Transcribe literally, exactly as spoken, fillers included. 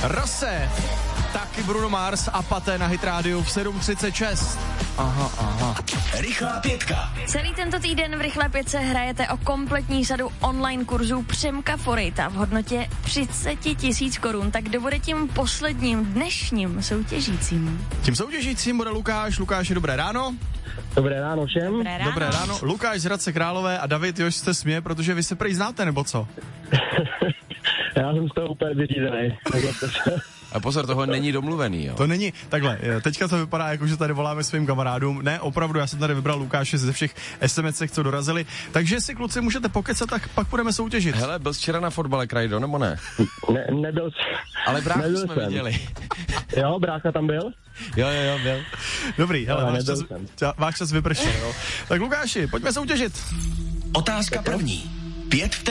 Rose, taky Bruno Mars a Paté na Hit Radio v sedm třicet šest. Aha, aha. Rychlá pětka. Celý tento týden v Rychlé pětce hrajete o kompletní sadu online kurzů Přemka Forejta v hodnotě třicet tisíc korun. Tak kdo bude tím posledním dnešním soutěžícím? Tím soutěžícím bude Lukáš. Lukáši, dobré ráno. Dobré ráno všem. Dobré ráno. Dobré ráno. Lukáš z Hradce Králové a David Još se směje, protože vy se prý znáte, nebo co? Já jsem z toho úplně vyřízený. A pozor, toho není domluvený, jo. To není, takhle, teďka to vypadá jako, že tady voláme svým kamarádům. Ne, opravdu, já jsem tady vybral Lukáše ze všech es em esek, co dorazili. Takže si kluci můžete pokecat, tak pak budeme soutěžit. Hele, byl jsi včera na fotbale, Krajdo, nebo ne? Ne, nebyl jsem. Ale bráchu Nebyl jsme jsem. viděli. Jo, brácha tam byl? Jo, jo, jo, byl. Dobrý, hele, Ale váš čas, nebyl jsem. ča, váš čas vypršel, jo. Tak Lukáši, pojďme soutěžit. Otázka první. Pět